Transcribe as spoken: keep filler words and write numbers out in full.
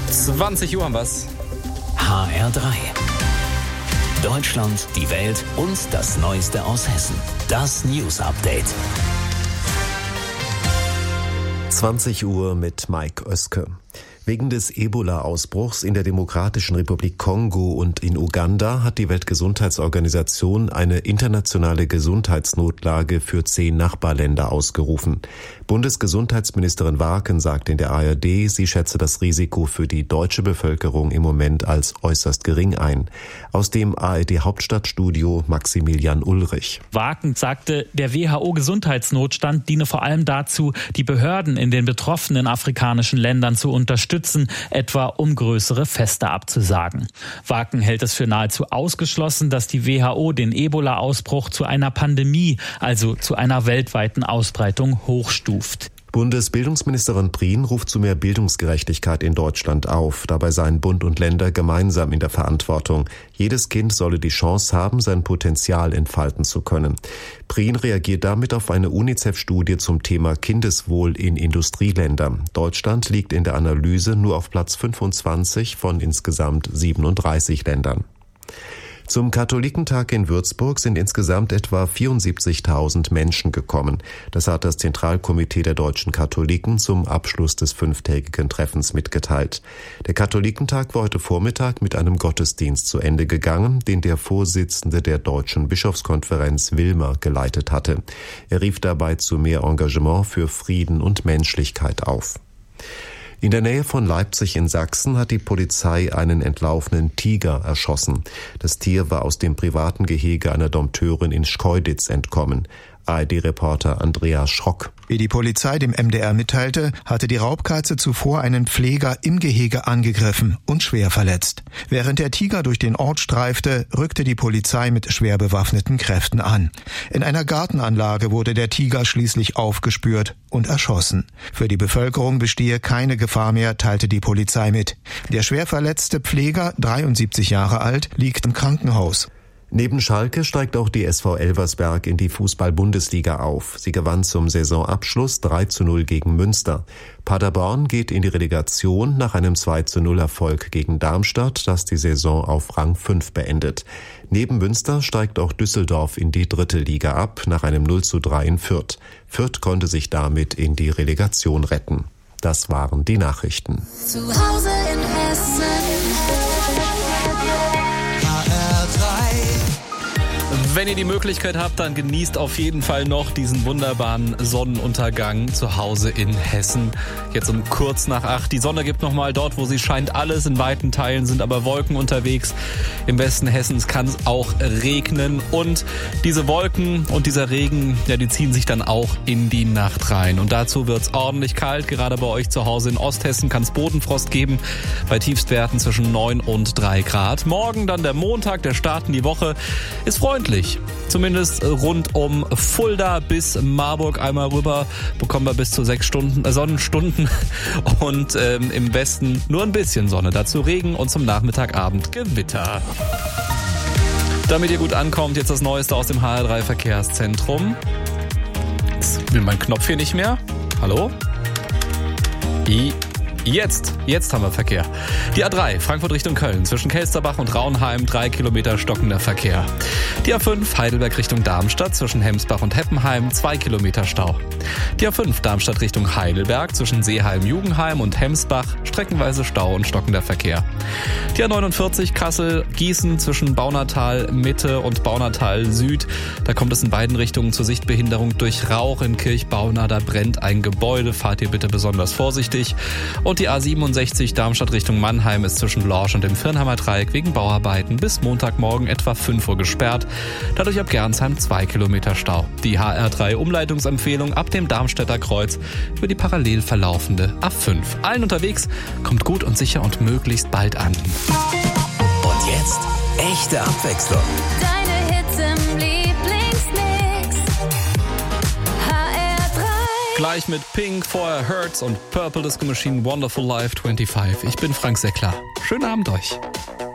zwanzig Uhr haben wir's. H R drei. Deutschland, die Welt und das Neueste aus Hessen. Das News Update. zwanzig Uhr mit Mike Oeske. Wegen des Ebola-Ausbruchs in der Demokratischen Republik Kongo und in Uganda hat die Weltgesundheitsorganisation eine internationale Gesundheitsnotlage für zehn Nachbarländer ausgerufen. Bundesgesundheitsministerin Warken sagt in der A R D, sie schätze das Risiko für die deutsche Bevölkerung im Moment als äußerst gering ein. Aus dem A R D-Hauptstadtstudio Maximilian Ulrich. Warken sagte, der W H O-Gesundheitsnotstand diene vor allem dazu, die Behörden in den betroffenen afrikanischen Ländern zu unterstützen, etwa um größere Feste abzusagen. Warken hält es für nahezu ausgeschlossen, dass die W H O den Ebola-Ausbruch zu einer Pandemie, also zu einer weltweiten Ausbreitung, hochstuft. Bundesbildungsministerin Prien ruft zu mehr Bildungsgerechtigkeit in Deutschland auf. Dabei seien Bund und Länder gemeinsam in der Verantwortung. Jedes Kind solle die Chance haben, sein Potenzial entfalten zu können. Prien reagiert damit auf eine UNICEF-Studie zum Thema Kindeswohl in Industrieländern. Deutschland liegt in der Analyse nur auf Platz fünfundzwanzig von insgesamt siebenunddreißig Ländern. Zum Katholikentag in Würzburg sind insgesamt etwa vierundsiebzigtausend Menschen gekommen. Das hat das Zentralkomitee der deutschen Katholiken zum Abschluss des fünftägigen Treffens mitgeteilt. Der Katholikentag war heute Vormittag mit einem Gottesdienst zu Ende gegangen, den der Vorsitzende der Deutschen Bischofskonferenz Wilmer geleitet hatte. Er rief dabei zu mehr Engagement für Frieden und Menschlichkeit auf. In der Nähe von Leipzig in Sachsen hat die Polizei einen entlaufenen Tiger erschossen. Das Tier war aus dem privaten Gehege einer Dompteurin in Schkeuditz entkommen. A R D-Reporter Andreas Schrock. Wie die Polizei dem M D R mitteilte, hatte die Raubkatze zuvor einen Pfleger im Gehege angegriffen und schwer verletzt. Während der Tiger durch den Ort streifte, rückte die Polizei mit schwer bewaffneten Kräften an. In einer Gartenanlage wurde der Tiger schließlich aufgespürt und erschossen. Für die Bevölkerung bestehe keine Gefahr mehr, teilte die Polizei mit. Der schwer verletzte Pfleger, dreiundsiebzig Jahre alt, liegt im Krankenhaus. Neben Schalke steigt auch die S V Elversberg in die Fußball-Bundesliga auf. Sie gewann zum Saisonabschluss drei zu null gegen Münster. Paderborn geht in die Relegation nach einem zwei zu null Erfolg gegen Darmstadt, das die Saison auf Rang fünf beendet. Neben Münster steigt auch Düsseldorf in die dritte Liga ab, nach einem null zu drei in Fürth. Fürth konnte sich damit in die Relegation retten. Das waren die Nachrichten. Zu Hause in Hessen. Wenn ihr die Möglichkeit habt, dann genießt auf jeden Fall noch diesen wunderbaren Sonnenuntergang zu Hause in Hessen. Jetzt um kurz nach acht. Die Sonne gibt nochmal dort, wo sie scheint. Alles in weiten Teilen sind aber Wolken unterwegs. Im Westen Hessens kann es auch regnen. Und diese Wolken und dieser Regen, ja, die ziehen sich dann auch in die Nacht rein. Und dazu wird es ordentlich kalt. Gerade bei euch zu Hause in Osthessen kann es Bodenfrost geben. Bei Tiefstwerten zwischen neun und drei Grad. Morgen dann der Montag, der Start in die Woche, ist freundlich. Zumindest rund um Fulda bis Marburg einmal rüber bekommen wir bis zu sechs Stunden, äh, Sonnenstunden und ähm, im Westen nur ein bisschen Sonne. Dazu Regen und zum Nachmittagabend Gewitter. Damit ihr gut ankommt, jetzt das Neueste aus dem H R drei Verkehrszentrum. Jetzt will mein Knopf hier nicht mehr. Hallo? I Jetzt, jetzt haben wir Verkehr. Die A drei, Frankfurt Richtung Köln, zwischen Kelsterbach und Raunheim, drei Kilometer stockender Verkehr. Die A fünf, Heidelberg Richtung Darmstadt, zwischen Hemsbach und Heppenheim, zwei Kilometer Stau. Die A fünf, Darmstadt Richtung Heidelberg, zwischen Seeheim, Jugendheim und Hemsbach, streckenweise Stau und stockender Verkehr. Die A neunundvierzig, Kassel, Gießen, zwischen Baunatal Mitte und Baunatal Süd, da kommt es in beiden Richtungen zur Sichtbehinderung durch Rauch. In Kirchbauna, da brennt ein Gebäude, fahrt ihr bitte besonders vorsichtig. Und die A siebenundsechzig Darmstadt Richtung Mannheim ist zwischen Lorsch und dem Firnheimer Dreieck wegen Bauarbeiten bis Montagmorgen etwa fünf Uhr gesperrt. Dadurch ab Gernsheim zwei Kilometer Stau. Die H R drei Umleitungsempfehlung ab dem Darmstädter Kreuz über die parallel verlaufende A fünf. Allen unterwegs, kommt gut und sicher und möglichst bald an. Und jetzt echte Abwechslung. Deine Hits im Lieblingsmix. H R drei. Gleich mit Pink, vorher Hurts und Purple Disco Machine Wonderful Life fünfundzwanzig. Ich bin Frank Seckler. Schönen Abend euch.